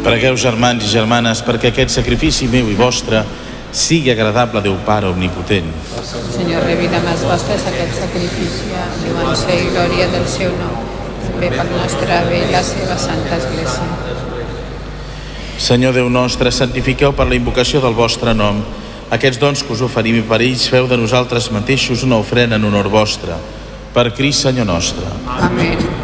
Pregueu, germans i germanes, perquè aquest sacrifici meu i vostre sigui agradable a Déu Pare Omnipotent. Senyor, rebi de mans vostres aquest sacrifici, lluança i glòria del seu nom, també pel nostre bé i la seva santa Església. Senyor Déu nostre, santifiqueu per la invocació del vostre nom aquests dons que us oferim i per ells feu de nosaltres mateixos una ofrena en honor vostre. Per Crist, Senyor nostre. Amén.